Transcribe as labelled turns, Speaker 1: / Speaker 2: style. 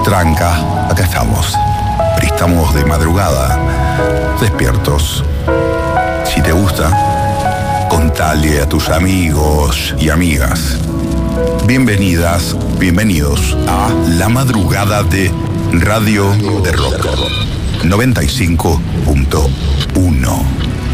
Speaker 1: Tranca, acá estamos. Pero estamos de madrugada, despiertos. Si te gusta, contale a tus amigos y amigas. Bienvenidas, bienvenidos a La Madrugada de Radio de Rock 95.1.